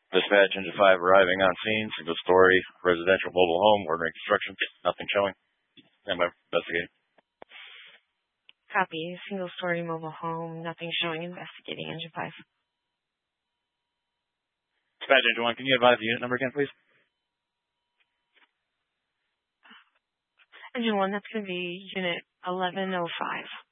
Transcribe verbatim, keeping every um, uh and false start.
Dispatch Engine five arriving on scene, single story, residential mobile home, ordering construction, nothing showing. Stand by investigating. Copy. Single story mobile home, nothing showing, investigating Engine five. Dispatch Engine one, can you advise the unit number again, please? Engine one, that's going to be unit eleven oh five.